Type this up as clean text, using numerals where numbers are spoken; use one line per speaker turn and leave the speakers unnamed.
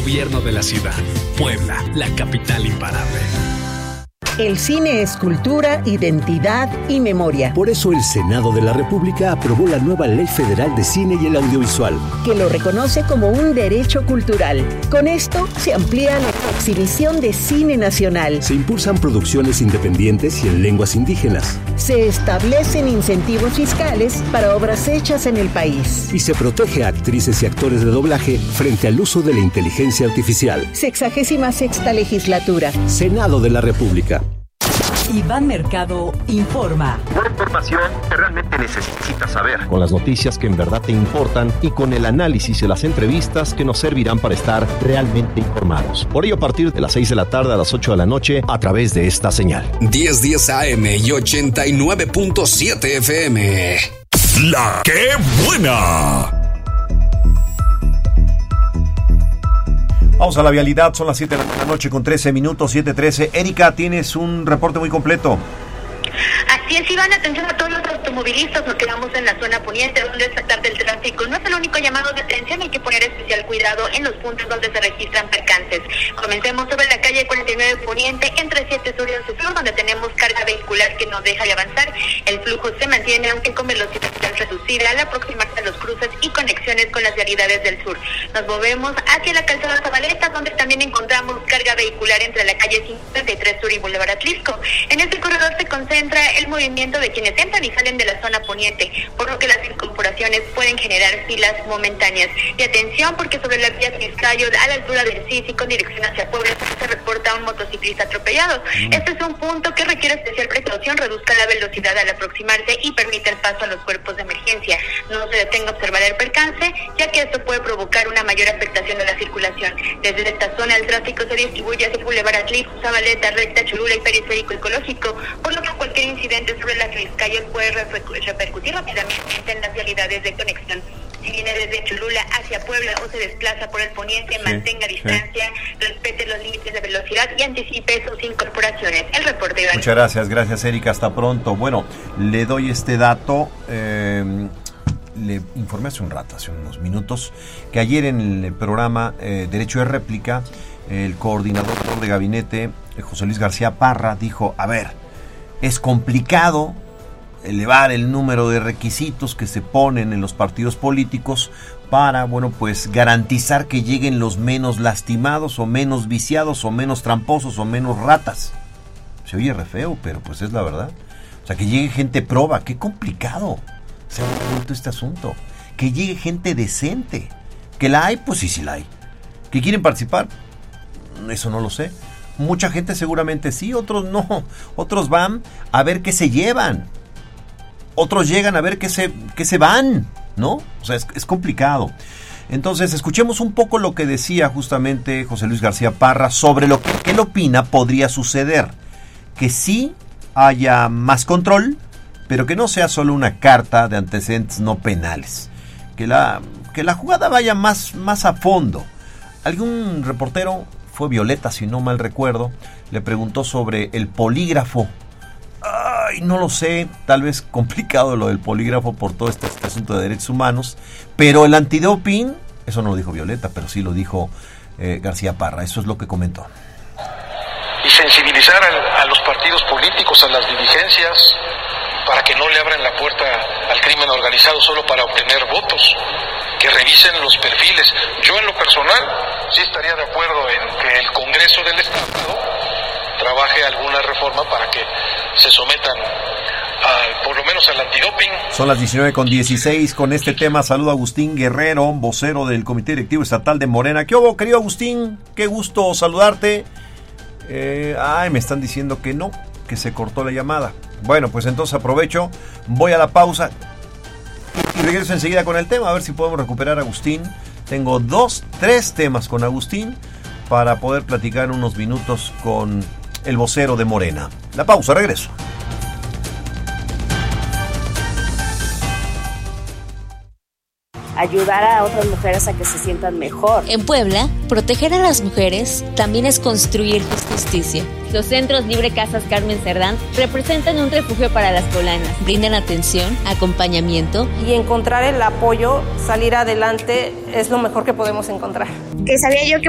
gobierno de la ciudad. Puebla, la capital imparable.
El cine es cultura, identidad y memoria.
Por eso el Senado de la República aprobó la nueva Ley Federal de Cine y el Audiovisual,
que lo reconoce como un derecho cultural. Con esto se amplía la exhibición de cine nacional.
Se impulsan producciones independientes y en lenguas indígenas.
Se establecen incentivos fiscales para obras hechas en el país.
Y se protege a actrices y actores de doblaje frente al uso de la inteligencia artificial.
66ª legislatura.
Senado de la República.
Iván Mercado informa.
Una información que realmente necesitas saber.
Con las noticias que en verdad te importan y con el análisis y las entrevistas que nos servirán para estar realmente informados. Por ello, a partir de las 6 de la tarde a las 8 de la noche, a través de esta señal.
1010 AM y 89.7 FM.
¡La Qué Buena!
Vamos a la vialidad, son las 7 de la noche con 13 minutos, 7:13. Erika, tienes un reporte muy completo.
Así es, Iván, atención a todos los automovilistas, nos quedamos en la zona poniente donde esta tarde el tráfico no es el único llamado de atención, hay que poner especial cuidado en los puntos donde se registran percances. Comencemos sobre la calle 49 Poniente, entre 7 Sur y 11 Sur, donde tenemos carga vehicular que no deja de avanzar. El flujo se mantiene, aunque con velocidad reducida, al aproximarse a los cruces y conexiones con las vialidades del sur. Nos movemos hacia la calzada Zabaleta, donde también encontramos carga vehicular entre la calle 53 Sur y Boulevard Atlisco. En este corredor se concentra el movimiento de quienes entran y salen de la zona poniente, por lo que las incorporaciones pueden generar filas momentáneas. Y atención, porque sobre la vía Tizcayo, a la altura del CIS y con dirección hacia Puebla, se reporta un motociclista atropellado. Este es un punto que requiere especial precaución, reduzca la velocidad al aproximarse y permite el paso a los cuerpos de emergencia. No se detenga a observar el percance, ya que esto puede provocar una mayor afectación de la circulación. Desde esta zona el tráfico se distribuye hacia Boulevard Atlisco, Zabaleta, Recta, Cholula y Periférico Ecológico, por lo que cualquier incidente sobre la Tizcayo puede repercutir rápidamente en las vialidades de conexión. Si viene desde Cholula hacia Puebla o se desplaza por el poniente, mantenga distancia, respete los límites de velocidad y anticipe sus incorporaciones. El reporte, Iván.
Muchas gracias Erika, hasta pronto. Bueno, le doy este dato, le informé hace unos minutos, que ayer en el programa Derecho de Réplica, el coordinador de gabinete, José Luis García Parra, dijo, a ver, es complicado elevar el número de requisitos que se ponen en los partidos políticos para, pues garantizar que lleguen los menos lastimados o menos viciados o menos tramposos o menos ratas. Se oye re feo, pero pues es la verdad. O sea, que llegue gente proba, qué complicado se ha vuelto este asunto. Que llegue gente decente. Que la hay, pues sí la hay. ¿Que quieren participar? Eso no lo sé. Mucha gente seguramente sí, otros no. Otros van a ver qué se llevan. Otros llegan a ver qué se van, ¿no? O sea, es complicado. Entonces, escuchemos un poco lo que decía justamente José Luis García Parra sobre lo que él opina podría suceder. Que sí haya más control, pero que no sea solo una carta de antecedentes no penales. Que la jugada vaya más a fondo. Algún reportero, fue Violeta si no mal recuerdo, le preguntó sobre el polígrafo. Ay, no lo sé, tal vez complicado lo del polígrafo por todo este asunto de derechos humanos, pero el antidoping, eso no lo dijo Violeta, pero sí lo dijo García Parra, eso es lo que comentó.
Y sensibilizar a los partidos políticos, a las dirigencias, para que no le abran la puerta al crimen organizado solo para obtener votos, que revisen los perfiles. Yo en lo personal sí estaría de acuerdo en que el Congreso del Estado trabaje alguna reforma para que se sometan por lo menos al antidoping.
Son las 19:16 con este tema. Saludo a Agustín Guerrero, vocero del Comité Directivo Estatal de Morena. ¿Qué hubo, querido Agustín? Qué gusto saludarte. Me están diciendo que no, que se cortó la llamada. Bueno, pues entonces aprovecho, voy a la pausa y regreso enseguida con el tema, a ver si podemos recuperar a Agustín. Tengo 3 temas con Agustín para poder platicar unos minutos con el vocero de Morena. La pausa, regreso.
Ayudar a otras mujeres a que se sientan mejor.
En Puebla, proteger a las mujeres también es construir justicia.
Los Centros Libre Casas Carmen Cerdán representan un refugio para las poblanas.
Brindan atención, acompañamiento.
Y encontrar el apoyo, salir adelante, es lo mejor que podemos encontrar.
Que sabía yo que